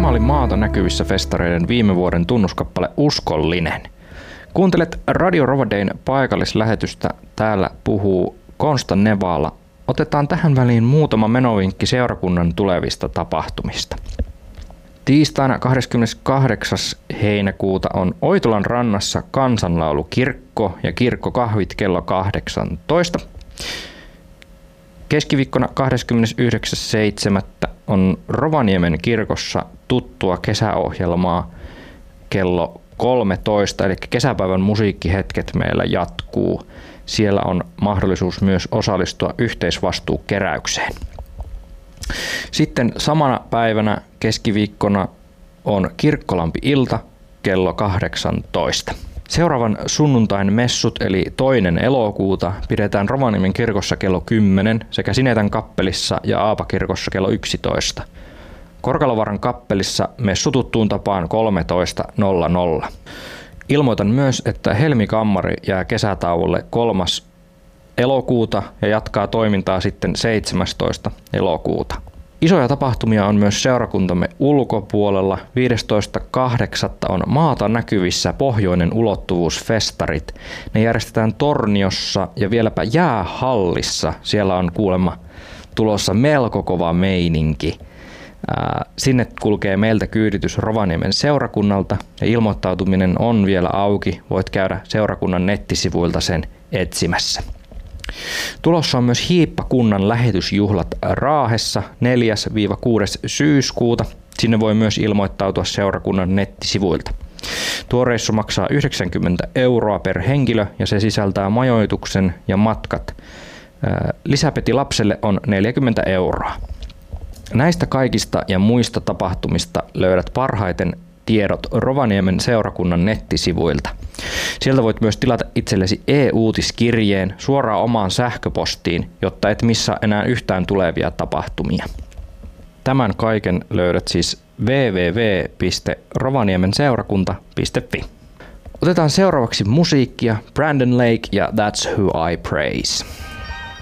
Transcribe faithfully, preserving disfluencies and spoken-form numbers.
Tämä oli maata näkyvissä festareiden viime vuoden tunnuskappale Uskollinen. Kuuntelet Radio Rovadein paikallislähetystä. Täällä puhuu Konsta Nevala. Otetaan tähän väliin muutama menovinkki seurakunnan tulevista tapahtumista. Tiistaina kahdeskymmeneskahdeksas heinäkuuta on Oitolan rannassa kansanlaulukirkko ja kirkkokahvit kello kahdeksantoista. Keskiviikkona kahdeskymmenesyhdeksäs seitsemättä on Rovaniemen kirkossa tuttua kesäohjelmaa kello kolmetoista, eli kesäpäivän musiikkihetket meillä jatkuu. Siellä on mahdollisuus myös osallistua yhteisvastuukeräykseen. Sitten samana päivänä keskiviikkona on Kirkkolampi-ilta kello kahdeksantoista. Seuraavan sunnuntain messut eli toinen elokuuta pidetään Rovaniemen kirkossa kello kymmenen sekä Sinetän kappelissa ja Aapakirkossa kello yksitoista. Korkalovaaran kappelissa messu tuttuun tapaan kolmetoista nolla nolla. Ilmoitan myös, että Helmikammari jää kesätauolle kolmas elokuuta ja jatkaa toimintaa sitten seitsemästoista elokuuta. Isoja tapahtumia on myös seurakuntamme ulkopuolella. viidestoista kahdeksatta on maata näkyvissä Pohjoinen ulottuvuusfestarit. Ne järjestetään Torniossa ja vieläpä jäähallissa. Siellä on kuulemma tulossa melko kova meininki. Sinne kulkee meiltä kyyditys Rovaniemen seurakunnalta ja ilmoittautuminen on vielä auki. Voit käydä seurakunnan nettisivuilta sen etsimässä. Tulossa on myös Hiippakunnan lähetysjuhlat Raahessa neljäs kuudes syyskuuta. Sinne voi myös ilmoittautua seurakunnan nettisivuilta. Tuo reissu maksaa yhdeksänkymmentä euroa per henkilö ja se sisältää majoituksen ja matkat. Lisäpeti lapselle on neljäkymmentä euroa. Näistä kaikista ja muista tapahtumista löydät parhaiten tiedot Rovaniemen seurakunnan nettisivuilta. Sieltä voit myös tilata itsellesi e-uutiskirjeen suoraan omaan sähköpostiin, jotta et missaa enää yhtään tulevia tapahtumia. Tämän kaiken löydät siis double-u double-u double-u piste rovaniemenseurakunta piste fi. Otetaan seuraavaksi musiikkia, Brandon Lake ja That's Who I Praise.